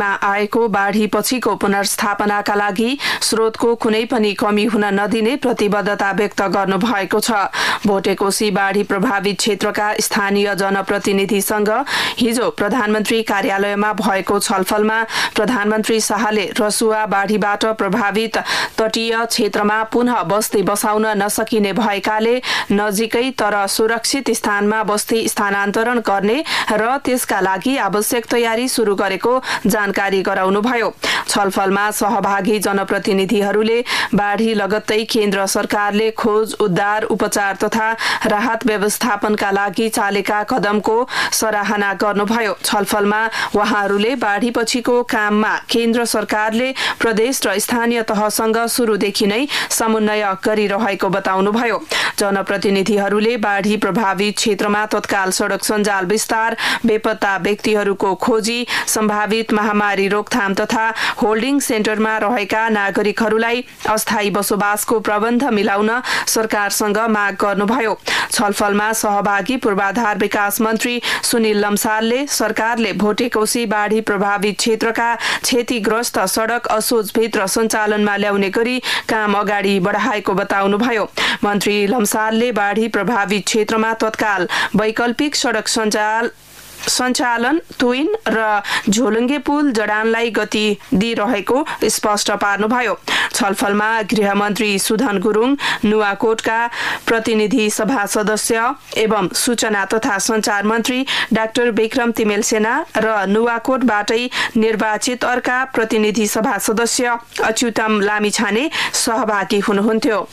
जिल्लाभरिमा आएको बाढी पछिको पुनर्स्थापनाका लागि स्रोतको कुनै पनि कमी हुन नदिने प्रतिबद्धता व्यक्त गर्नुभएको छ। भोटेकोशी बाढी प्रभावित क्षेत्रका स्थानीय जनप्रतिनिधिसँग हिजो प्रधानमन्त्री कार्यालयमा भएको छलफलमा प्रधानमन्त्री शाहले रसुवा बाढीबाट प्रभावित तटीय क्षेत्रमा पुनः बस्ती बसाउन नसकिने भएकाले नजिकै तर सुरक्षित स्थानमा बस्ती स्थानान्तरण गर्ने र त्यसका लागि आवश्यक तयारी सुरु गरेको जानकारी गराउनुभयो। छलफलमा सहभागी जनप्रतिनिधिहरूले बाढी लगत्तै केन्द्र सरकारले खोज उद्धार उपचार तथा राहत व्यवस्थापनका लागि चालेका कदमको सराहना गर्नुभयो। छलफलमा उहाँहरूले बाढी पछिको काममा केन्द्र सरकारले प्रदेश र स्थानीय तहसँग सुरुदेखि नै समन्वय गरिरहेको बताउनुभयो। जनप्रतिनिधिहरूले बाढी प्रभावित क्षेत्रमा तत्काल सडक सञ्जाल विस्तार, बेपत्ता व्यक्तिहरूको खोजी, सम्भावित महामारी रोकथाम तथा होल्डिङ सेन्टरमा रहेका नागरिकहरूलाई अस्थायी बसोबासको प्रबन्ध मिलाउन सरकारसँग माग गर्नुभयो। छलफलमा सहभागी पूर्वाधार विकास मन्त्री सुनिल लम्सालले सरकारले भोटेकोशी बाढी प्रभावित क्षेत्रका क्षतिग्रस्त सडक असोजभित्र सञ्चालनमा ल्याउने गरी काम अगाडि बढाएको बताउनुभयो। मन्त्री लम्सालले बाढी प्रभावित क्षेत्रमा तत्काल वैकल्पिक सडक सञ्चालन तुइन र झोलुङ्गे पुल जडानलाई गति दिइरहेको स्पष्ट पार्नुभयो। छलफलमा गृहमन्त्री सुधन गुरुङ, नुवाकोटका प्रतिनिधि सभा सदस्य एवं सूचना तथा सञ्चार मन्त्री डाक्टर विक्रम तिमेल सेना र नुवाकोटबाटै निर्वाचित अर्का प्रतिनिधि सभा सदस्य अच्युतम लामिछाने सहभागी हुनुहुन्थ्यो।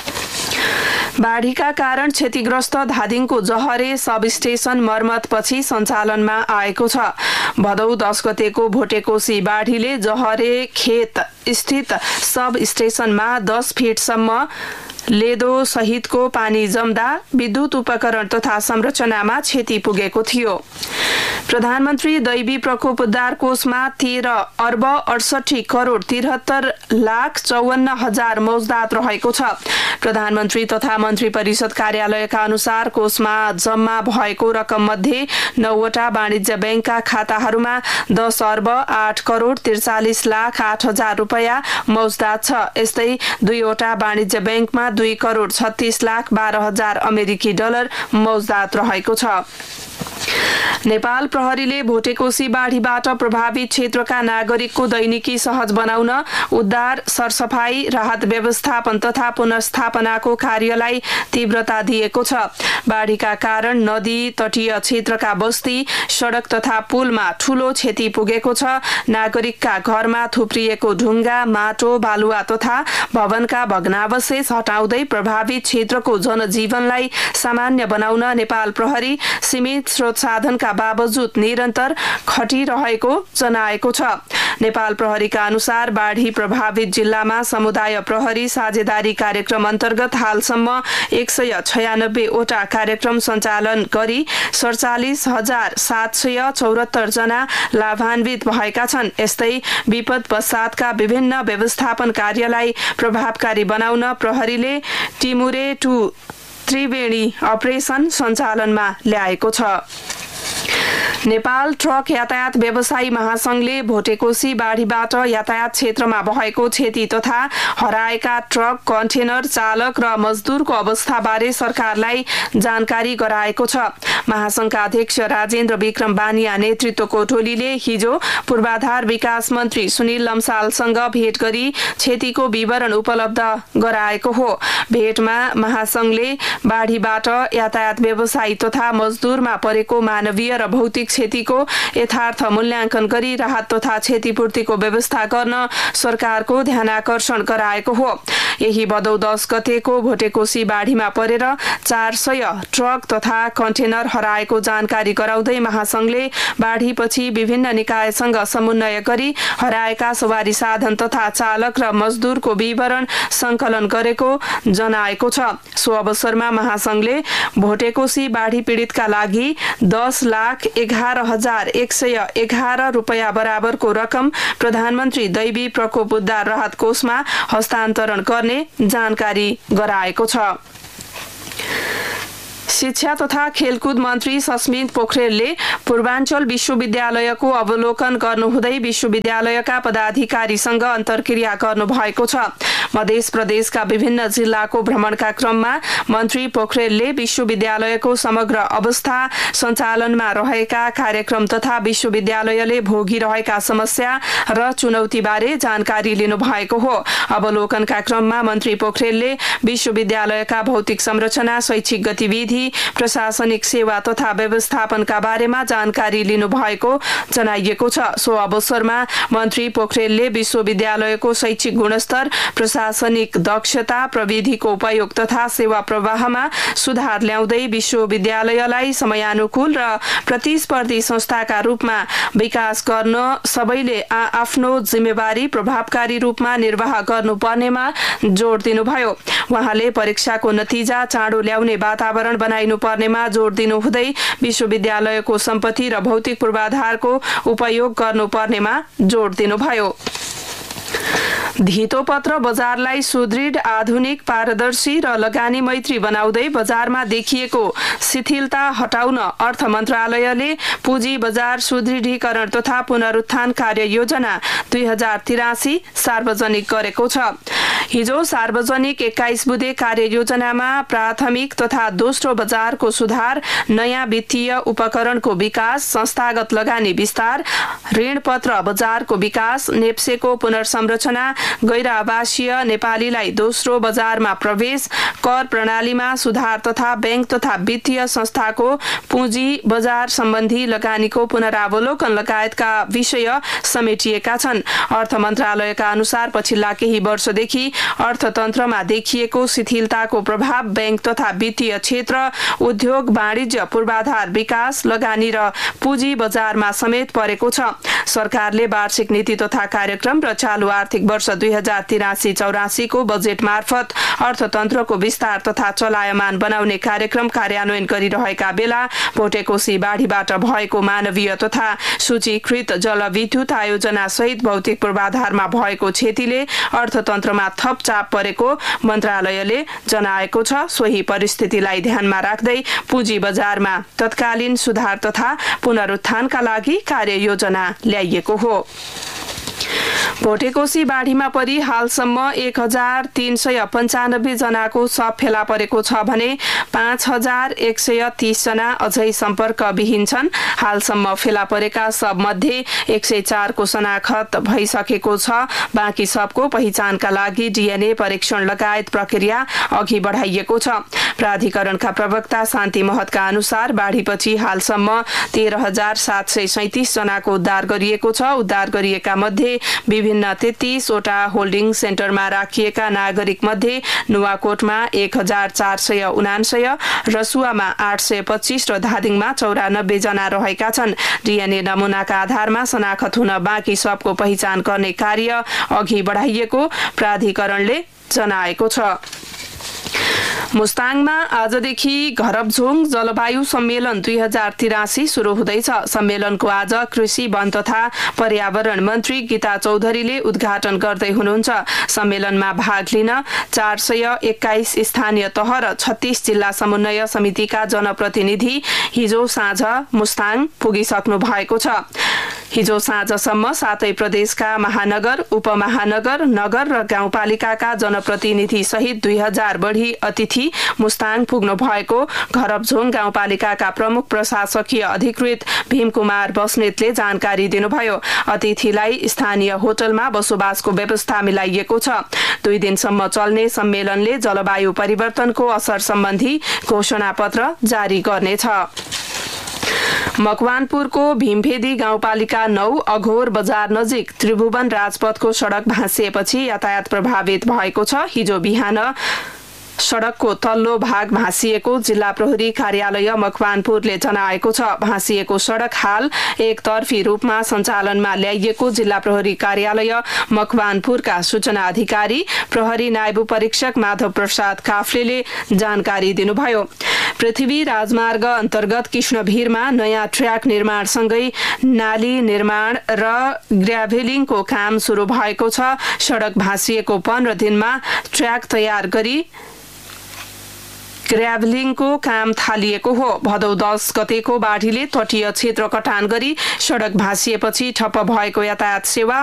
बाढीका कारण क्षतिग्रस्त धादिङको जहरे सब स्टेशन मर्मतपछि सञ्चालनमा आएको छ। भदौ 10 गतेको भोटेकोशी बाढीले जहरे खेत स्थित सब स्टेशनमा 10 फिटसम्म लेदो सहितको पानी जम्दा विद्युत उपकरण तथा संरचनामा क्षति पुगेको थियो। प्रधानमन्त्री दैवी प्रकोप उद्धार कोषमा 13 अर्ब 68 करोड 73 लाख 54 हजार मौजदात रहेको छ। प्रधानमन्त्री तथा मन्त्री परिषद कार्यालयका अनुसार कोषमा जम्मा भएको रकम मध्ये 9वटा वाणिज्य ब्याङ्कका खाताहरूमा 10 अर्ब 8 करोड 43 लाख 8 हजार रुपैयाँ मौजदात छ। यस्तै 2वटा वाणिज्य ब्याङ्कमा 2 करोड 36 लाख 12 हजार अमेरिकी डलर मौजदात रहेको छ। नेपाल प्रहरीले भोटेकोशी बाढीबाट प्रभावित क्षेत्रका नागरिकको दैनिकी सहज बनाउन उद्धार, सरसफाई, राहत व्यवस्थापन तथा पुनर्स्थापनाको कार्यलाई तीव्रता दिएको छ। बाढीका कारण नदी तटीय क्षेत्रका बस्ती, सडक तथा पुलमा ठूलो क्षति पुगेको छ। नागरिकका घरमा थुप्रिएको ढुङ्गा, माटो, बालुवा तथा भवनका भग्नावशेष हटाउँदै प्रभावित क्षेत्रको जनजीवनलाई सामान्य बनाउन नेपाल प्रहरी सीमित स्रोत साधनका बावजुद निरन्तर खटिरहेको जनाएको छ। नेपाल प्रहरीका अनुसार बाढी प्रभावित जिल्लामा समुदाय प्रहरी साझेदारी कार्यक्रम अन्तर्गत हालसम्म 196 वटा कार्यक्रम सञ्चालन गरी 47,774 जना लाभान्वित भएका छन्। यस्तै विपद पश्चातका विभिन्न व्यवस्थापन कार्यलाई प्रभावकारी बनाउन प्रहरीले टिमुरे 2 त्रिवेणी अपरेसन सञ्चालनमा ल्याएको छ। नेपाल ट्रक यातायात व्यवसायी महासंघले भोटेकोशी बाढीबाट यातायात क्षेत्रमा भएको क्षति तथा हराएका ट्रक, कन्टेनर चालक र मजदुरको अवस्थाबारे सरकारलाई जानकारी गराएको छ। महासंघका अध्यक्ष राजेन्द्र विक्रम बानिया नेतृत्वको टोलीले हिजो पूर्वाधार विकास मन्त्री सुनिल लम्सालसँग भेट गरी क्षतिको विवरण उपलब्ध गराएको हो। भेटमा महासंघले बाढीबाट यातायात व्यवसायी तथा मजदुरमा परेको मानवीय र भौतिक क्षतिको यथार्थ मूल्याङ्कन गरी राहत तथा क्षतिपूर्तिको व्यवस्था गर्न सरकारको ध्यानाकर्षण गराएको हो। यही भदौ 10 गतेको भोटेकोशी बाढीमा परेर 400 ट्रक तथा कन्टेनर हराएको जानकारी गराउँदै महासंघले बाढीपछि विभिन्न निकायसँग समन्वय गरी हराएका सवारी साधन तथा चालक र मजदुरको विवरण संकलन गरेको जनाएको छ। सो अवसरमा महासंघले भोटेकोशी बाढी पीडितका लागि 10,11,111 रुपैयाँ बराबरको रकम प्रधानमन्त्री दैवी प्रकोप उद्धार राहत कोषमा हस्तान्तरण गर्ने जानकारी गराएको छ। शिक्षा तथा खेलकुद मन्त्री सस्मित पोखरेलले पूर्वाञ्चल विश्वविद्यालयको अवलोकन गर्नुहुँदै विश्वविद्यालयका पदाधिकारीसँग अन्तर्क्रिया गर्नुभएको छ। मध्य प्रदेशका विभिन्न जिल्लाको भ्रमणका क्रममा मन्त्री पोखरेलले विश्वविद्यालयको समग्र अवस्था, सञ्चालनमा रहेका कार्यक्रम तथा विश्वविद्यालयले भोगिरहेका समस्या र चुनौतीबारे जानकारी लिनुभएको हो। अवलोकनका क्रममा मन्त्री पोखरेलले विश्वविद्यालयका भौतिक संरचना, शैक्षिक गतिविधि, प्रशासनिक सेवा तथा व्यवस्थापनका बारेमा जानकारी लिनुभएको जनाइएको छ। सो अवसरमा मन्त्री पोखरेलले विश्वविद्यालयको शैक्षिक गुणस्तर, प्रशासनिक दक्षता, प्रविधिको उपयोग तथा सेवा प्रवाहमा सुधार ल्याउँदै विश्वविद्यालयलाई समयानुकूल र प्रतिस्पर्धी संस्थाका रूपमा विकास गर्न सबैले आफ्नो जिम्मेवारी प्रभावकारी रूपमा निर्वाह गर्नुपर्नेमा जोड दिनुभयो। उहाँले परीक्षाको नतिजा चाँडो ल्याउने वातावरण बनाइनु पर्नेमा जोड दिनुहुँदै विश्वविद्यालयको सम्पत्ति र भौतिक पूर्वाधारको उपयोग गर्नुपर्नेमा जोड दिनुभयो। धितोपत्र बजारलाई सुदृढ, आधुनिक, पारदर्शी र लगानी मैत्री बनाउँदै बजारमा देखिएको शिथिलता हटाउन अर्थ मन्त्रालयले पुँजी बजार सुदृढीकरण तथा पुनरुत्थान कार्ययोजना 2083 सार्वजनिक गरेको छ। हिजो सार्वजनिक 21 बुँदे कार्ययोजनामा प्राथमिक तथा दोस्रो बजारको सुधार, नयाँ वित्तीय उपकरणको विकास, संस्थागत लगानी विस्तार, ऋणपत्र बजारको विकास, नेप्सेको पुनर्संरचना, गैर आवासीय नेपालीलाई दोस्रो बजारमा प्रवेश, कर प्रणालीमा सुधार तथा बैंक तथा वित्तीय संस्थाको पुँजी बजार सम्बन्धी लगानीको पुनरावलोकन लगायतका विषय समेटिएका छन्। अर्थ मन्त्रालयका अनुसार पछिल्ला केही वर्षदेखि अर्थतन्त्रमा देखिएको शिथिलताको प्रभाव बैंक तथा वित्तीय क्षेत्र, उद्योग, वाणिज्य, पूर्वाधार विकास, लगानी र पुँजी बजारमा समेत परेको छ। सरकारले वार्षिक नीति तथा कार्यक्रम र चालू आर्थिक वर्ष 2083-84 को बजेट मार्फत अर्थतन्त्रको विस्तार तथा चलायमान बनाउने कार्यक्रम कार्यान्वयन गरिरहेका बेला भोटेकोशी बाढीबाट भएको मानवीय तथा सूचीकृत जलविद्युत आयोजना सहित भौतिक पूर्वाधारमा भएको क्षतिले अर्थतन्त्रमा थप चाप परेको मन्त्रालयले जनाएको छ। सोही परिस्थितिलाई ध्यानमा राख्दै पुँजी बजारमा तत्कालीन सुधार तथा पुनरुत्थानका लागि कार्ययोजना ल्याइएको हो। भोटेकोशी बाढीमा परि हालसम्म 1395 जनाको शव फेला परेको छ भने 5130 जना अझै सम्पर्कविहीन छन्। हालसम्म फेला परेका शव मध्ये 104 को शनाखत भइसकेको छ। बाँकी शवको पहिचानका लागि DNA परीक्षण लगायत प्रक्रिया अघि बढाइएको छ। प्राधिकरणका प्रवक्ता शान्ति महतका अनुसार बाढीपछि हालसम्म 13737 जनाको उद्धार गरिएको छ। उद्धार गरिएका मध्ये विभिन्न 33 वटा होल्डिङ सेन्टरमा राखिएका नागरिक मध्ये नुवाकोटमा 1449, रसुवामा 825 र धादिङमा 94 जना रहेका छन्। DNA नमुनाका आधारमा शनाखत हुन बाँकी सबको पहिचान गर्ने कार्य अघि बढाइएको प्राधिकरणले जनाएको छ। मुस्ताङमा आजदेखि घरबझोङ जलवायु सम्मेलन 2083 सुरु हुँदैछ। सम्मेलनको आज कृषि, वन तथा पर्यावरण मन्त्री गीता चौधरीले उद्घाटन गर्दै हुनुहुन्छ। सम्मेलनमा भाग लिन 421 स्थानीय तह र 36 जिल्ला समन्वय समितिका जनप्रतिनिधि हिजो साँझ मुस्ताङ पुगिसक्नु भएको छ। हिजो साँझसम्म 7 प्रदेशका महानगर, उपमहानगर, नगर र गाउँपालिकाका जनप्रतिनिधि सहित 2000 बढी अतिथि मुस्ताङ पुग्नु भएको घरबझोङ गाउँपालिकाका प्रमुख प्रशासकीय अधिकृत भीमकुमार बस्नेतले जानकारी दिनुभयो। अतिथिलाई स्थानीय होटलमा बसोबासको व्यवस्था मिलाइएको छ। 2 दिनसम्म चल्ने सम्मेलनले जलवायु परिवर्तनको असर सम्बन्धी घोषणापत्र जारी गर्नेछ। मकवानपुरको भीमभेदी गाउँपालिका 9 अघोर बजार नजिक त्रिभुवन राजपथको सडक भाँसिएपछि यातायात प्रभावित भएको छ। हिजो बिहान सडकको तल्लो भाग भाँसिएको जिल्ला प्रहरी कार्यालय मकवानपुरले जनाएको छ। भाँसिएको सडक हाल एकतर्फी रूपमा सञ्चालनमा ल्याइएको जिल्ला प्रहरी कार्यालय मकवानपुरका सूचना अधिकारी प्रहरी नायब परीक्षक माधव प्रसाद काफ्लेले जानकारी दिनुभयो। पृथ्वी राजमार्ग अन्तर्गत कृष्णभिरमा नयाँ ट्र्याक निर्माणसँगै नाली निर्माण र ग्राभेलिङको काम सुरु भएको छ। सडक भाँसिएको 15 दिनमा ट्र्याक तयार गरी ग्राभलिङको काम थालिएको हो। भदौ 10 गतेको बाढीले तटीय क्षेत्र कटान गरी सडक भाँसिएपछि ठप्प भएको यातायात सेवा